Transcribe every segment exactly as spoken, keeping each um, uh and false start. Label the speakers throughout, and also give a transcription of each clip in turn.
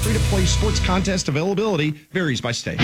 Speaker 1: Free-to-play sports contest availability varies by state.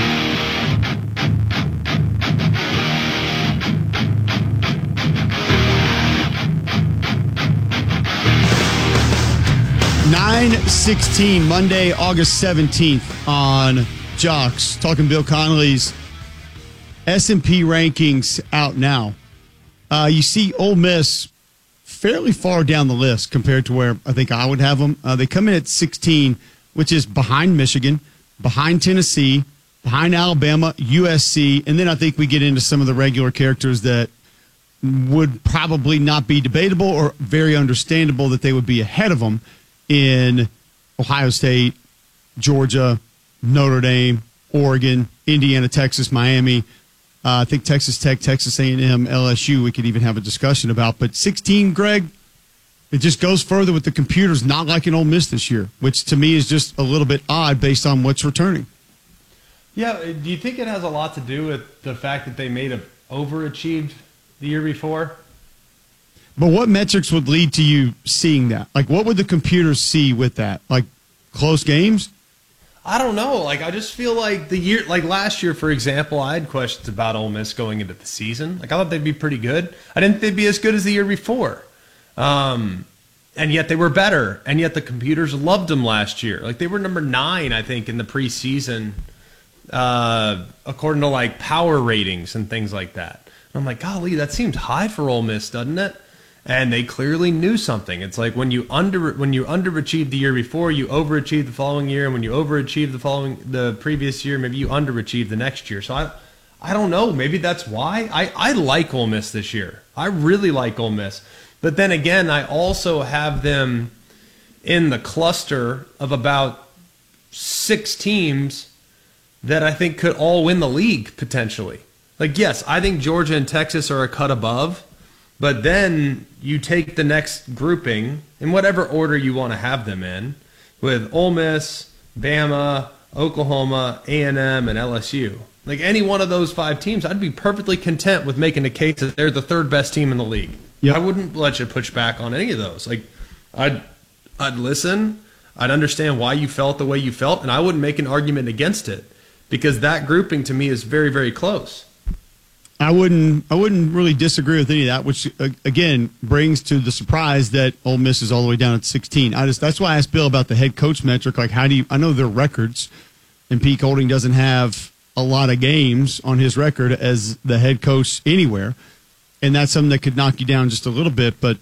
Speaker 2: nine sixteen, Monday, August seventeenth on Jocks. Talking Bill Connolly's S and P rankings out now. Uh, you see Ole Miss fairly far down the list compared to where I think I would have them. Uh, they come in at sixteen, which is behind Michigan, behind Tennessee, behind Alabama, U S C, and then I think we get into some of the regular characters that would probably not be debatable or very understandable that they would be ahead of them in Ohio State, Georgia, Notre Dame, Oregon, Indiana, Texas, Miami. Uh, I think Texas Tech, Texas A and M, L S U we could even have a discussion about. But sixteen, Greg, it just goes further with the computers not liking Ole Miss this year, which to me is just a little bit odd based on what's returning.
Speaker 3: Yeah, do you think it has a lot to do with the fact that they made a overachieved the year before?
Speaker 2: But what metrics would lead to you seeing that? Like, what would the computers see with that? Like, close games?
Speaker 3: I don't know. Like, I just feel like the year, like last year, for example, I had questions about Ole Miss going into the season. Like, I thought they'd be pretty good. I didn't think they'd be as good as the year before. Um, and yet they were better. And yet the computers loved them last year. Like, they were number nine, I think, in the preseason, uh, according to, like, power ratings and things like that. And I'm like, golly, that seems high for Ole Miss, doesn't it? And they clearly knew something. It's like when you under when you underachieved the year before, you overachieved the following year, and when you overachieved the following the previous year, maybe you underachieved the next year. So I I don't know. Maybe that's why. I, I like Ole Miss this year. I really like Ole Miss. But then again, I also have them in the cluster of about six teams that I think could all win the league potentially. Like, yes, I think Georgia and Texas are a cut above. But then you take the next grouping, in whatever order you want to have them in, with Ole Miss, Bama, Oklahoma, A and M, and L S U. Like any one of those five teams, I'd be perfectly content with making a case that they're the third best team in the league. Yep. I wouldn't let you push back on any of those. Like, I'd, I'd listen, I'd understand why you felt the way you felt, and I wouldn't make an argument against it because that grouping to me is very, very close.
Speaker 2: I wouldn't. I wouldn't really disagree with any of that, which uh, again brings to the surprise that Ole Miss is all the way down at sixteen. I just that's why I asked Bill about the head coach metric. Like, how do you? I know their records, and Pete Golding doesn't have a lot of games on his record as the head coach anywhere, and that's something that could knock you down just a little bit. But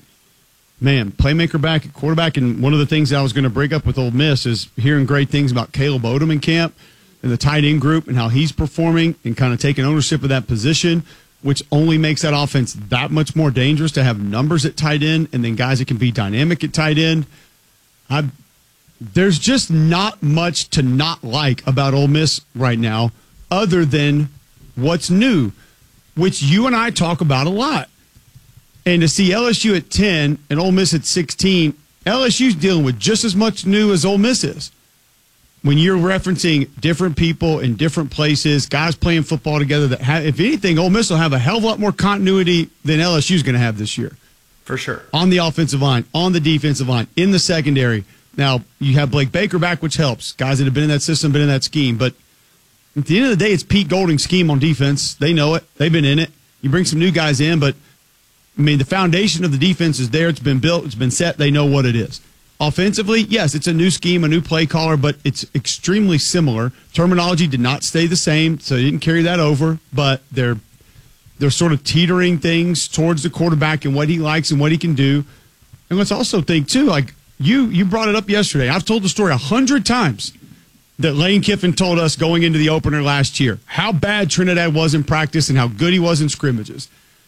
Speaker 2: man, playmaker back at quarterback, and one of the things that I was going to bring up with Ole Miss is hearing great things about Caleb Odom in camp. And the tight end group and how he's performing and kind of taking ownership of that position, which only makes that offense that much more dangerous to have numbers at tight end and then guys that can be dynamic at tight end. I, there's just not much to not like about Ole Miss right now other than what's new, which you and I talk about a lot. And to see L S U at ten and Ole Miss at sixteen, L S U's dealing with just as much new as Ole Miss is. When you're referencing different people in different places, guys playing football together, that have, if anything, Ole Miss will have a hell of a lot more continuity than L S U is going to have this year.
Speaker 3: For sure.
Speaker 2: On the offensive line, on the defensive line, in the secondary. Now, you have Blake Baker back, which helps. Guys that have been in that system, been in that scheme. But at the end of the day, it's Pete Golding's scheme on defense. They know it. They've been in it. You bring some new guys in, but, I mean, the foundation of the defense is there. It's been built. It's been set. They know what it is. Offensively, yes, it's a new scheme, a new play caller, but it's extremely similar. Terminology did not stay the same, so they didn't carry that over, but they're they're sort of teetering things towards the quarterback and what he likes and what he can do. And let's also think, too, like you you brought it up yesterday. I've told the story a hundred times that Lane Kiffin told us going into the opener last year how bad Trinidad was in practice and how good he was in scrimmages.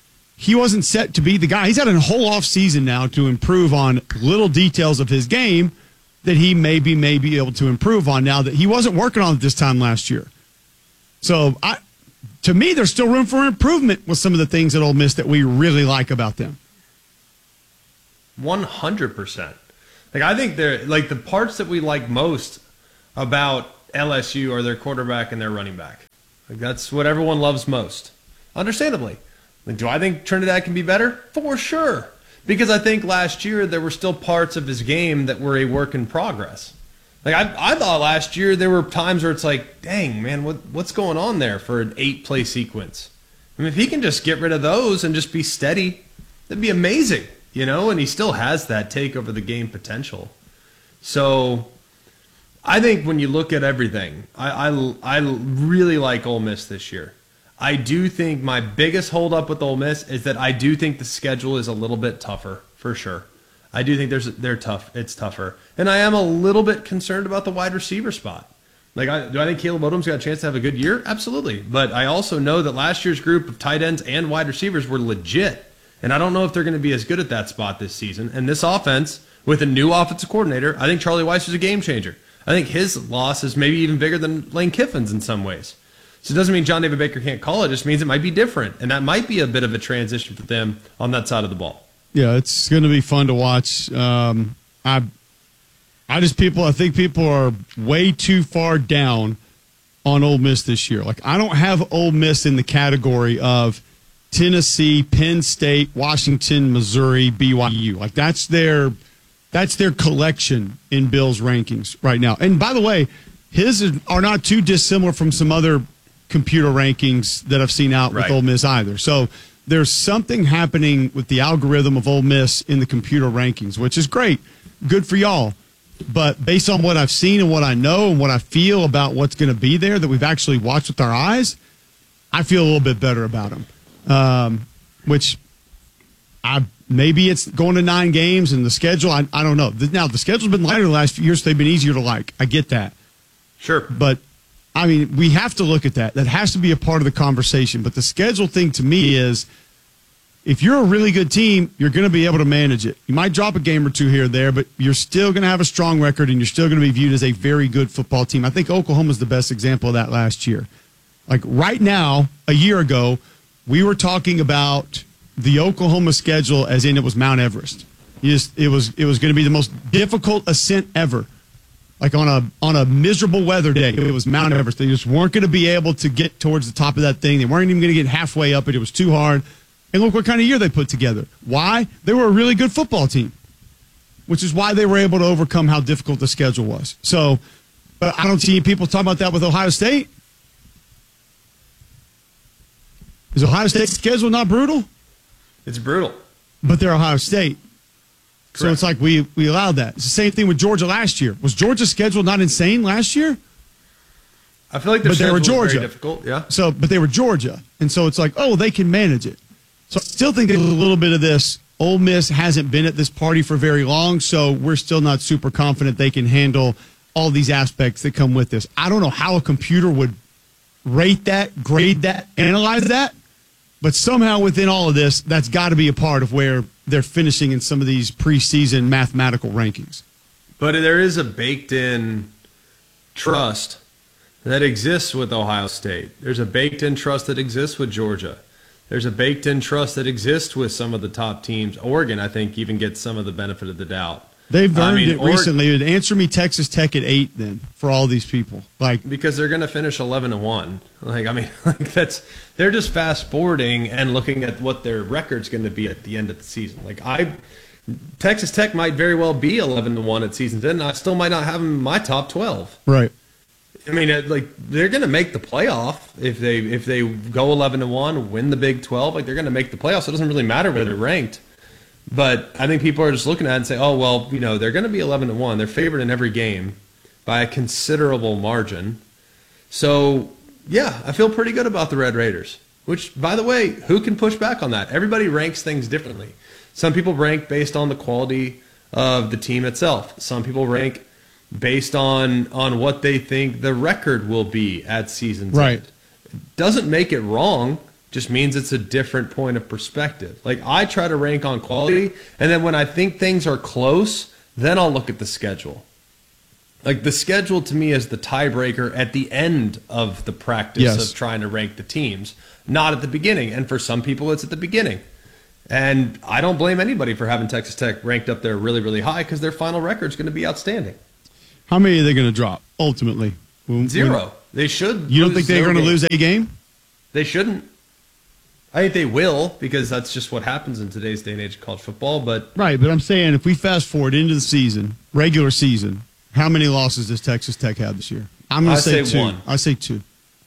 Speaker 2: He wasn't set to be the guy. He's had a whole off season now to improve on little details of his game that he maybe may be able to improve on now that he wasn't working on at this time last year. So, I, to me, there's still room for improvement with some of the things at Ole Miss that we really like about them.
Speaker 3: one hundred percent. Like, I think they're like the parts that we like most about L S U are their quarterback and their running back. Like, that's what everyone loves most. Understandably. Do I think Trinidad can be better? For sure. Because I think last year there were still parts of his game that were a work in progress. Like I, I thought last year there were times where it's like, dang man, what what's going on there for an eight play sequence? I mean, if he can just get rid of those and just be steady, that'd be amazing, you know. And he still has that take over the game potential. So I think when you look at everything, I I, I really like Ole Miss this year. I do think my biggest holdup with Ole Miss is that I do think the schedule is a little bit tougher for sure. I do think there's they're tough. It's tougher, and I am a little bit concerned about the wide receiver spot. Like, I, do I think Caleb Odom's got a chance to have a good year? Absolutely, but I also know that last year's group of tight ends and wide receivers were legit, and I don't know if they're going to be as good at that spot this season. And this offense, with a new offensive coordinator, I think Charlie Weiss is a game changer. I think his loss is maybe even bigger than Lane Kiffin's in some ways. So it doesn't mean John David Baker can't call it. It just means it might be different, and that might be a bit of a transition for them on that side of the ball.
Speaker 2: Yeah, it's going to be fun to watch. Um, I, I just people. I think people are way too far down on Ole Miss this year. Like, I don't have Ole Miss in the category of Tennessee, Penn State, Washington, Missouri, B Y U. Like, that's their that's their collection in Bill's rankings right now. And by the way, his are not too dissimilar from some other computer rankings that I've seen out with
Speaker 3: Right.
Speaker 2: Ole Miss either. So there's something happening with the algorithm of Ole Miss in the computer rankings, which is great. Good for y'all. But based on what I've seen and what I know and what I feel about what's going to be there that we've actually watched with our eyes, I feel a little bit better about them. Um, which I maybe it's going to nine games and the schedule, I, I don't know. Now, the schedule's been lighter the last few years, so they've been easier to like. I get that.
Speaker 3: Sure.
Speaker 2: But, I mean, we have to look at that. That has to be a part of the conversation. But the schedule thing to me is, if you're a really good team, you're going to be able to manage it. You might drop a game or two here or there, but you're still going to have a strong record, and you're still going to be viewed as a very good football team. I think Oklahoma's the best example of that last year. Like, right now, a year ago, we were talking about the Oklahoma schedule as in it was Mount Everest. You just, it was it was going to be the most difficult ascent ever. Like on a on a miserable weather day, it was Mount Everest. They just weren't going to be able to get towards the top of that thing. They weren't even going to get halfway up it. It was too hard. And look what kind of year they put together. Why? They were a really good football team, which is why they were able to overcome how difficult the schedule was. So, but I don't see people talking about that with Ohio State. Is Ohio State's schedule not brutal?
Speaker 3: It's brutal.
Speaker 2: But they're Ohio State. So
Speaker 3: Correct.
Speaker 2: it's like we, we allowed that. It's the same thing with Georgia last year. Was Georgia's schedule not insane last year?
Speaker 3: I feel like their
Speaker 2: But they were
Speaker 3: schedule was
Speaker 2: Georgia.
Speaker 3: very difficult. Yeah.
Speaker 2: So, but they were Georgia. And so it's like, oh, they can manage it. So I still think there's a little bit of this. Ole Miss hasn't been at this party for very long, so we're still not super confident they can handle all these aspects that come with this. I don't know how a computer would rate that, grade that, analyze that, but somehow within all of this, that's got to be a part of where they're finishing in some of these preseason mathematical rankings.
Speaker 3: But there is a baked-in trust that exists with Ohio State. There's a baked-in trust that exists with Georgia. There's a baked-in trust that exists with some of the top teams. Oregon, I think, even gets some of the benefit of the doubt.
Speaker 2: They've
Speaker 3: I
Speaker 2: earned
Speaker 3: mean,
Speaker 2: it
Speaker 3: Oregon-
Speaker 2: recently. Answer me Texas Tech at eight then for all these people. Like,
Speaker 3: Because they're going to finish eleven and one. Like, I mean, like that's they're just fast forwarding and looking at what their record's going to be at the end of the season. Like, I Texas Tech might very well be eleven to one at season's end, and I still might not have them in my top twelve.
Speaker 2: right.
Speaker 3: I mean, it- like they're going to make the playoff if they if they go eleven to one, win the Big twelve. Like, they're going to make the playoffs. So it doesn't really matter where they're ranked. But I think people are just looking at it and say, oh, well, you know, they're going to be eleven to one. They're favored in every game by a considerable margin. So, yeah, I feel pretty good about the Red Raiders, which, by the way, who can push back on that? Everybody ranks things differently. Some people rank based on the quality of the team itself. Some people rank based on, on what they think the record will be at season's
Speaker 2: Right.
Speaker 3: end. It doesn't make it wrong. Just means it's a different point of perspective. Like, I try to rank on quality, and then when I think things are close, then I'll look at the schedule. Like, the schedule to me is the tiebreaker at the end of the practice
Speaker 2: Yes.
Speaker 3: of trying to rank the teams, not at the beginning. And for some people, it's at the beginning. And I don't blame anybody for having Texas Tech ranked up there really, really high, because their final record is going to be outstanding.
Speaker 2: How many are they going to drop ultimately? When-
Speaker 3: Zero.
Speaker 2: when-
Speaker 3: They should.
Speaker 2: you don't
Speaker 3: lose
Speaker 2: think they're
Speaker 3: their
Speaker 2: going to
Speaker 3: game.
Speaker 2: lose a game?
Speaker 3: They shouldn't. I think they will, because that's just what happens in today's day and age of college football. But
Speaker 2: Right, but I'm saying if we fast forward into the season, regular season, How many losses does Texas Tech have this year? I'm going
Speaker 3: I
Speaker 2: to say,
Speaker 3: say
Speaker 2: two.
Speaker 3: one.
Speaker 2: I say two.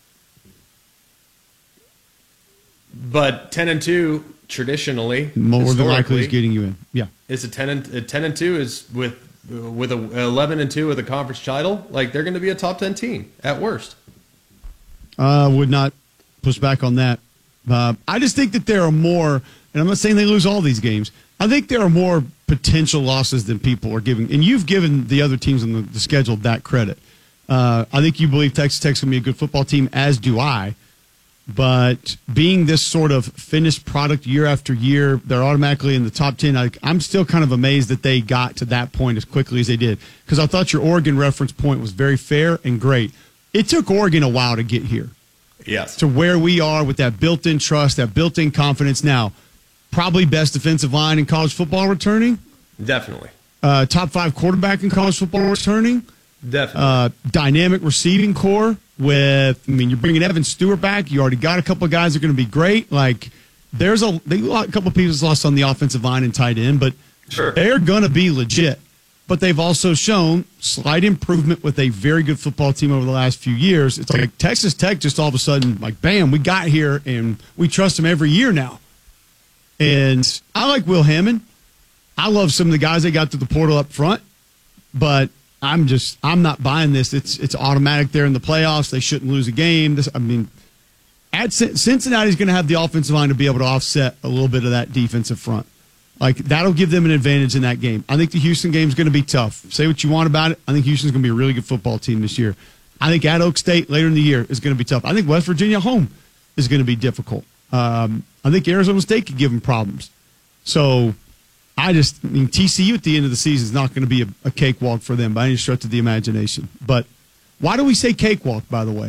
Speaker 3: But ten and two traditionally,
Speaker 2: More than likely is
Speaker 3: historically,
Speaker 2: getting you in. Yeah.
Speaker 3: is a ten and a ten and two is with with a eleven and two with a conference title. Like they're going to be a top ten team at worst.
Speaker 2: I uh, would not push back on that. Uh, I just think that there are more, and I'm not saying they lose all these games. I think there are more potential losses than people are giving, and you've given the other teams on the, the schedule that credit. Uh, I think you believe Texas Tech's going to be a good football team, as do I. But being this sort of finished product year after year, they're automatically in the top ten. I, I'm still kind of amazed that they got to that point as quickly as they did, because I thought your Oregon reference point was very fair and great. It took Oregon a while to get here.
Speaker 3: Yes.
Speaker 2: To where we are with that built-in trust, that built-in confidence. Now, probably best defensive line in college football returning.
Speaker 3: Definitely.
Speaker 2: Uh, top five quarterback in college football returning.
Speaker 3: Definitely.
Speaker 2: Uh, dynamic receiving core with, I mean, you're bringing Evan Stewart back. You already got a couple of guys that are going to be great. Like, there's a, they, a couple of people lost on the offensive line and tight end, but
Speaker 3: Sure.
Speaker 2: they're going to be legit. But they've also shown slight improvement with a very good football team over the last few years. It's like Texas Tech just all of a sudden, like, bam, we got here, and we trust them every year now. And I like Will Hammond. I love some of the guys they got to the portal up front, but I'm just I'm not buying this. It's it's automatic there in the playoffs. They shouldn't lose a game. This I mean, at Cincinnati's going to have the offensive line to be able to offset a little bit of that defensive front. Like, that'll give them an advantage in that game. I think the Houston game is going to be tough. Say what you want about it. I think Houston's going to be a really good football team this year. I think at Oak State later in the year is going to be tough. I think West Virginia home is going to be difficult. Um, I think Arizona State could give them problems. So I just, I mean, T C U at the end of the season is not going to be a, a cakewalk for them by any stretch of the imagination. But why do we say cakewalk, by the way?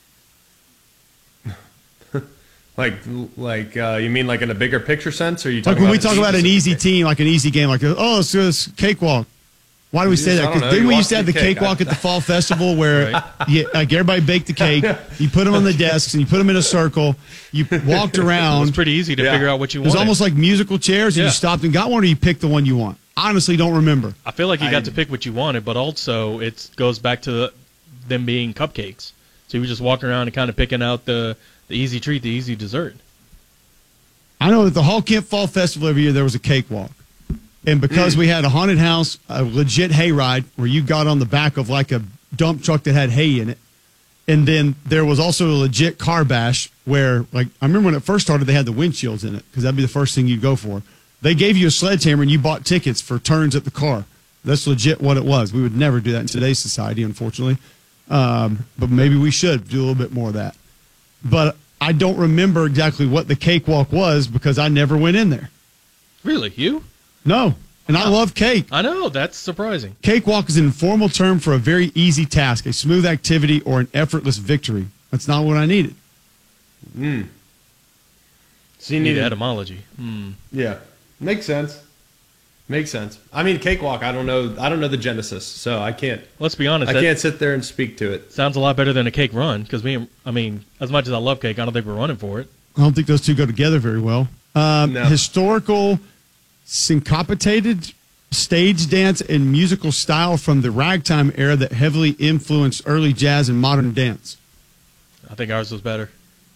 Speaker 3: Like, like uh, you mean like in a bigger picture sense, or you
Speaker 2: Like
Speaker 3: talking
Speaker 2: when
Speaker 3: about
Speaker 2: we talk about an easy team, like an easy game, like, oh, it's just cakewalk. Why do we say
Speaker 3: I
Speaker 2: that?
Speaker 3: don't
Speaker 2: Because
Speaker 3: know.
Speaker 2: didn't
Speaker 3: You
Speaker 2: we
Speaker 3: walk
Speaker 2: used to have the
Speaker 3: the cake.
Speaker 2: cakewalk
Speaker 3: I-
Speaker 2: at the fall festival where
Speaker 4: Right.
Speaker 2: you, like everybody baked the cake, you put them on the desks, and you put them in a circle, you walked
Speaker 4: It was
Speaker 2: around.
Speaker 4: pretty easy to
Speaker 3: Yeah.
Speaker 4: figure out what you
Speaker 2: It was
Speaker 4: wanted.
Speaker 2: almost like musical chairs, and
Speaker 4: Yeah.
Speaker 2: you stopped and got one, or you picked the one you want. Honestly, don't remember.
Speaker 4: I feel like you got
Speaker 3: I-
Speaker 4: to pick what you wanted, but also it goes back to the, them being cupcakes. So you were just walking around and kind of picking out the, the easy treat, the easy dessert.
Speaker 2: I know at the Hall Camp Fall Festival every year there was a cakewalk. And because we had a haunted house, a legit hayride where you got on the back of like a dump truck that had hay in it. And then there was also a legit car bash where, like, I remember when it first started, they had the windshields in it because that'd be the first thing you'd go for. They gave you a sledgehammer and you bought tickets for turns at the car. That's legit what it was. We would never do that in today's society, unfortunately. Um, but maybe we should do a little bit more of that. But I don't remember exactly what the cakewalk was because I never went in there.
Speaker 4: Really? You?
Speaker 2: No. And I love cake.
Speaker 4: I know. That's surprising.
Speaker 2: Cakewalk is an informal term for a very easy task, a smooth activity, or an effortless victory. That's not what I needed.
Speaker 3: So you
Speaker 4: You need
Speaker 3: need
Speaker 4: etymology. Hmm.
Speaker 3: Yeah, makes sense. Makes sense. I mean, cakewalk. I don't know. I don't know the genesis, so I can't.
Speaker 4: Let's be honest.
Speaker 3: I
Speaker 4: that
Speaker 3: can't sit there and speak to it.
Speaker 4: sounds a lot better than a cake run because we, I mean, as much as I love cake, I don't think we're running for it.
Speaker 2: I don't think those two go together very well. Um,
Speaker 3: No.
Speaker 2: Historical, syncopated stage dance and musical style from the ragtime era that heavily influenced early jazz and modern dance.
Speaker 4: I think ours was better.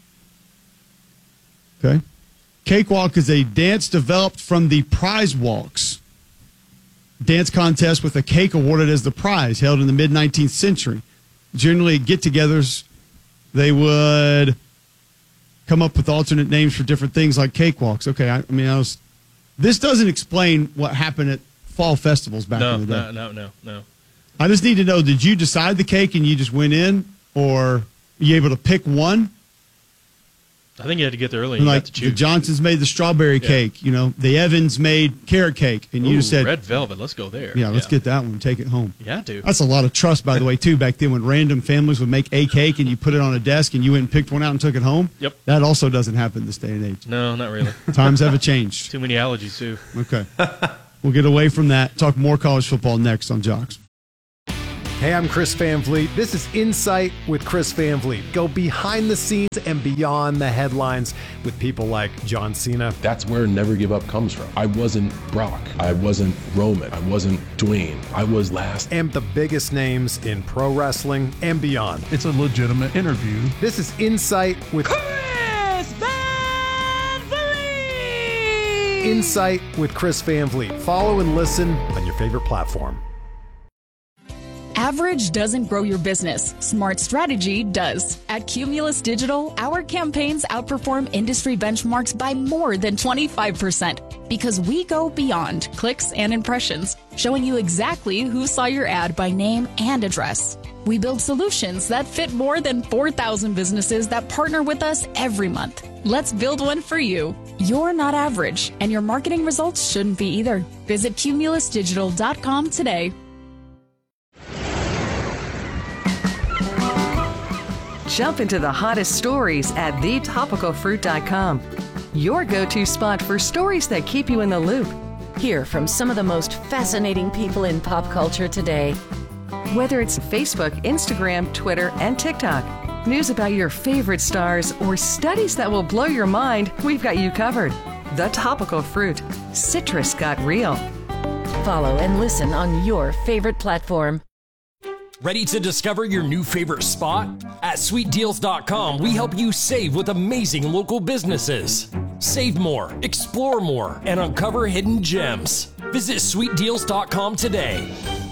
Speaker 2: Okay. Cakewalk is a dance developed from the prize walks dance contest with a cake awarded as the prize, held in the mid nineteenth century. Generally, at get-togethers, they would come up with alternate names for different things like cakewalks. Okay, I, I mean, I was. This doesn't explain what happened at fall festivals back
Speaker 4: No,
Speaker 2: in the day.
Speaker 4: no, no, no, no.
Speaker 2: I just need to know: did you decide the cake and you just went in, or are you able to pick one?
Speaker 4: I think you had to get there early. And you
Speaker 2: Like
Speaker 4: got to
Speaker 2: the
Speaker 4: choose.
Speaker 2: Johnsons made the strawberry
Speaker 4: Yeah.
Speaker 2: cake, you know, the Evans made carrot cake, and you
Speaker 4: Ooh,
Speaker 2: just said,
Speaker 4: red velvet. Let's go there.
Speaker 2: "Yeah, let's get that one, take it home."
Speaker 4: You had to.
Speaker 2: That's a lot of trust, by the way, too. Back then, when random families would make a cake and you put it on a desk and you went and picked one out and took it home.
Speaker 4: Yep.
Speaker 2: That also doesn't happen this day and age.
Speaker 4: No, not really.
Speaker 2: Times have changed.
Speaker 4: Too many allergies too.
Speaker 2: Okay, we'll get away from that. Talk more college football next on Jocks.
Speaker 5: Hey, I'm Chris Van Vliet. This is Insight with Chris Van Vliet. Go behind the scenes and beyond the headlines with people like John Cena.
Speaker 6: That's where Never Give Up comes from. I wasn't Brock. I wasn't Roman. I wasn't Dwayne. I was last.
Speaker 5: And the biggest names in pro wrestling and beyond.
Speaker 7: It's a legitimate interview.
Speaker 5: This is Insight with
Speaker 8: Chris Van Vliet.
Speaker 5: Insight with Chris Van Vliet. Follow and listen on your favorite platform.
Speaker 9: Average doesn't grow your business. Smart strategy does. At Cumulus Digital, our campaigns outperform industry benchmarks by more than twenty-five percent because we go beyond clicks and impressions, showing you exactly who saw your ad by name and address. We build solutions that fit more than four thousand businesses that partner with us every month. Let's build one for you. You're not average, and your marketing results shouldn't be either. Visit cumulus digital dot com today.
Speaker 10: Jump into the hottest stories at the topical fruit dot com. Your go-to spot for stories that keep you in the loop.
Speaker 11: Hear from some of the most fascinating people in pop culture today.
Speaker 10: Whether it's Facebook, Instagram, Twitter, and TikTok, news about your favorite stars, or studies that will blow your mind, we've got you covered. The Topical Fruit. Citrus got real.
Speaker 11: Follow and listen on your favorite platform.
Speaker 12: Ready to discover your new favorite spot? At sweet deals dot com, we help you save with amazing local businesses. Save more, explore more, and uncover hidden gems. Visit sweet deals dot com today.